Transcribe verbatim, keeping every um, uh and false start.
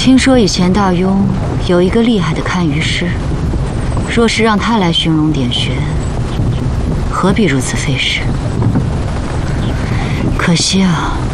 听说以前大庸有一个厉害的看鱼师，若是让他来寻龙点穴，何必如此费事？可惜啊。